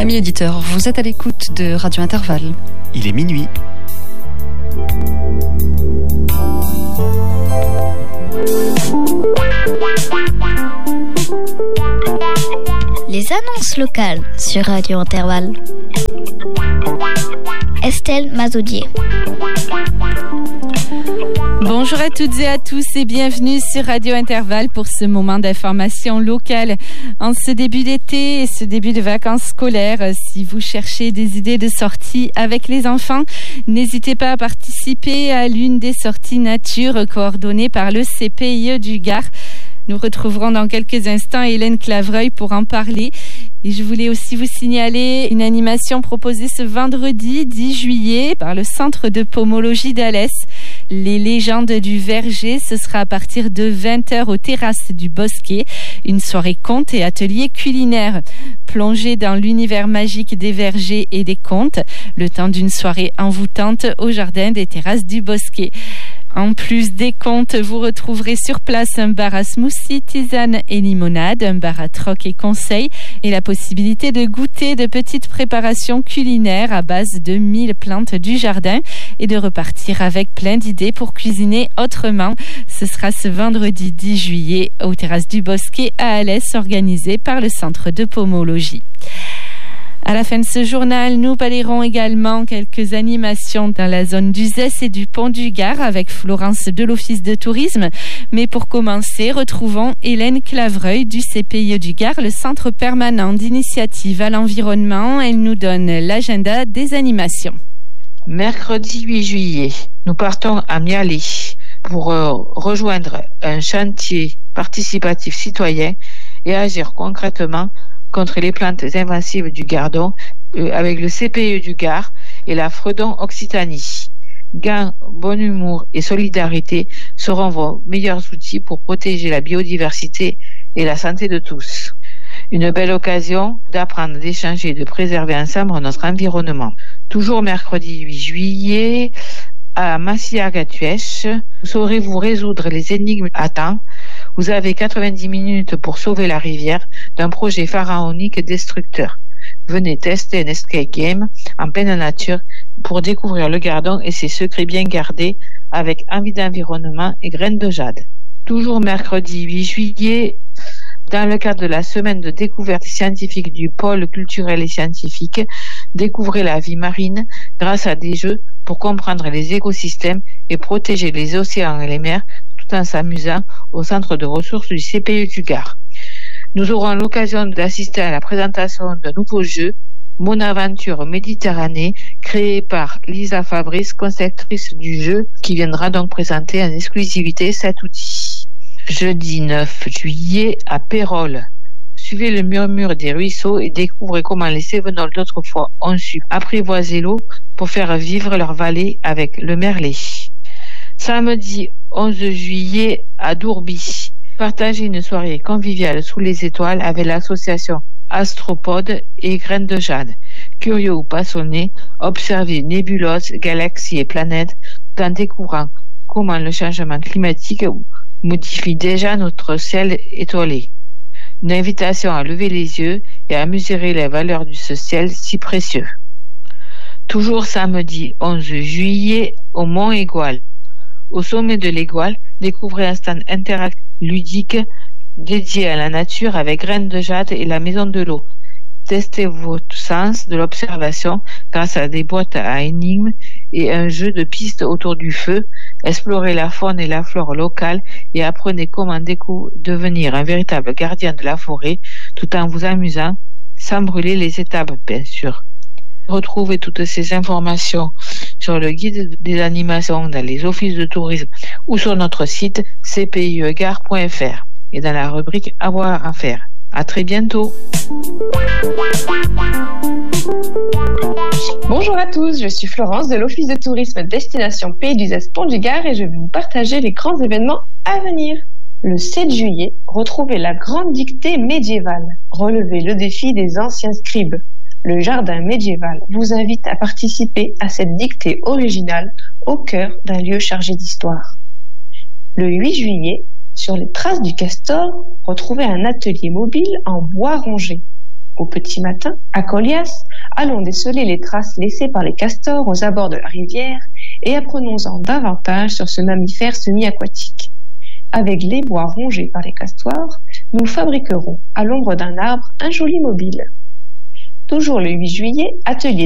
Amis auditeurs, vous êtes à l'écoute de Radio Intervalle. Il est minuit. Les annonces locales sur Radio Intervalle. Estelle Mazoudier. Bonjour à toutes et à tous et bienvenue sur Radio Intervalle pour ce moment d'information locale. En ce début d'été et ce début de vacances scolaires, si vous cherchez des idées de sortie avec les enfants, n'hésitez pas à participer à l'une des sorties nature coordonnées par le CPIE du Gard. Nous retrouverons dans quelques instants Hélène Clavreuil pour en parler. Et je voulais aussi vous signaler une animation proposée ce vendredi 10 juillet par le Centre de pomologie d'Alès. Les légendes du verger, ce sera à partir de 20h aux terrasses du Bosquet. Une soirée conte et atelier culinaire. Plongez dans l'univers magique des vergers et des contes, le temps d'une soirée envoûtante au jardin des terrasses du Bosquet. En plus des contes, vous retrouverez sur place un bar à smoothie, tisane et limonade, un bar à troc et conseils et la possibilité de goûter de petites préparations culinaires à base de 1000 plantes du jardin et de repartir avec plein d'idées pour cuisiner autrement. Ce sera ce vendredi 10 juillet aux terrasses du Bosquet à Alès, organisé par le Centre de pomologie. À la fin de ce journal, nous balayerons également quelques animations dans la zone d'Uzès et du Pont du Gard avec Florence de l'Office de tourisme. Mais pour commencer, retrouvons Hélène Clavreuil du CPIE du Gard, le Centre permanent d'initiative à l'environnement. Elle nous donne l'agenda des animations. Mercredi 8 juillet, nous partons à Mialet pour rejoindre un chantier participatif citoyen et agir concrètement contre les plantes invasives du Gardon avec le CPE du Gard et la Fredon Occitanie. Gain, bon humour et solidarité seront vos meilleurs outils pour protéger la biodiversité et la santé de tous. Une belle occasion d'apprendre, d'échanger et de préserver ensemble notre environnement. Toujours mercredi 8 juillet, à Massiac-Gatuèche, saurez-vous résoudre les énigmes à temps. Vous avez 90 minutes pour sauver la rivière d'un projet pharaonique destructeur. Venez tester un escape game en pleine nature pour découvrir le Gardon et ses secrets bien gardés avec envie d'environnement et graines de jade. Toujours mercredi 8 juillet, dans le cadre de la semaine de découverte scientifique du pôle culturel et scientifique, découvrez la vie marine grâce à des jeux pour comprendre les écosystèmes et protéger les océans et les mers tout en s'amusant au centre de ressources du CPE du Gard. Nous aurons l'occasion d'assister à la présentation d'un nouveau jeu, Mon Aventure Méditerranée, créé par Lisa Fabrice, conceptrice du jeu, qui viendra donc présenter en exclusivité cet outil. Jeudi 9 juillet à Pérols. Suivez le murmure des ruisseaux et découvrez comment les Cévenols d'autrefois ont su apprivoiser l'eau pour faire vivre leur vallée avec le merlet. Samedi 11 juillet à Dourby. Partagez une soirée conviviale sous les étoiles avec l'association Astropode et Graines de Jade. Curieux ou passionnés, observez nébulos, galaxies et planètes tout en découvrant comment le changement climatique modifie déjà notre ciel étoilé. Une invitation à lever les yeux et à mesurer les valeurs de ce ciel si précieux. Toujours samedi 11 juillet au Mont Égual. Au sommet de l'Égual, découvrez un stand interactif ludique dédié à la nature avec Graines de Jade et la Maison de l'eau. Testez votre sens de l'observation grâce à des boîtes à énigmes et un jeu de pistes autour du feu. Explorez la faune et la flore locale et apprenez comment devenir un véritable gardien de la forêt tout en vous amusant, sans brûler les étapes bien sûr. Retrouvez toutes ces informations sur le guide des animations dans les offices de tourisme ou sur notre site cpiegard.fr et dans la rubrique Avoir à faire. À très bientôt. Bonjour à tous, je suis Florence de l'Office de tourisme Destination Pays d'Uzès Pont du Gard et je vais vous partager les grands événements à venir. Le 7 juillet, retrouvez la grande dictée médiévale. Relevez le défi des anciens scribes. Le jardin médiéval vous invite à participer à cette dictée originale au cœur d'un lieu chargé d'histoire. Le 8 juillet, sur les traces du castor, retrouvez un atelier mobile en bois rongé. Au petit matin, à Colias, allons déceler les traces laissées par les castors aux abords de la rivière et apprenons-en davantage sur ce mammifère semi-aquatique. Avec les bois rongés par les castors, nous fabriquerons à l'ombre d'un arbre un joli mobile. Toujours le 8 juillet, atelier